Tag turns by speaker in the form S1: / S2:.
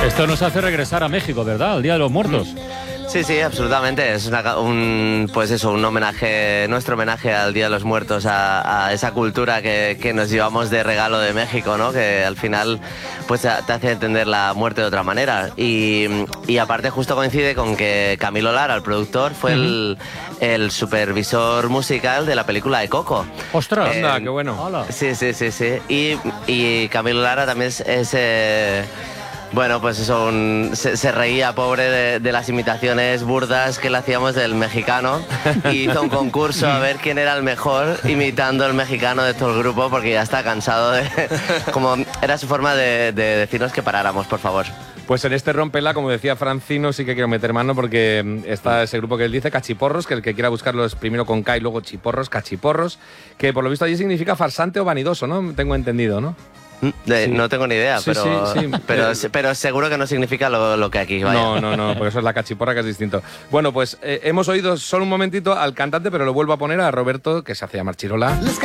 S1: Esto nos hace regresar a México, ¿verdad? Al Día de los Muertos.
S2: Sí, sí, absolutamente. Es un homenaje, nuestro homenaje al Día de los Muertos, a esa cultura que nos llevamos de regalo de México, ¿no? Que al final pues te hace entender la muerte de otra manera. Y aparte justo coincide con que Camilo Lara, el productor, fue el supervisor musical de la película de Coco.
S1: ¡Ostras!
S3: Anda, qué bueno.
S2: Sí. Y Camilo Lara también bueno, pues eso, se reía, pobre, de las imitaciones burdas que le hacíamos del mexicano, y hizo un concurso a ver quién era el mejor imitando el mexicano de todo el grupo, porque ya está cansado como era su forma de decirnos que paráramos, por favor.
S3: Pues en este Rómpela, como decía Francino, sí que quiero meter mano, porque está ese grupo que él dice, Cachiporros, que el que quiera buscarlo es primero con K y luego Chiporros, Cachiporros, que por lo visto allí significa farsante o vanidoso, ¿no? Tengo entendido, ¿no?
S2: Sí. No tengo ni idea,
S3: Sí,
S2: pero seguro que no significa lo que aquí vaya.
S3: No, porque eso es la cachiporra, que es distinto. Bueno, pues hemos oído solo un momentito al cantante, pero lo vuelvo a poner a Roberto, que se hace llamar Chirola.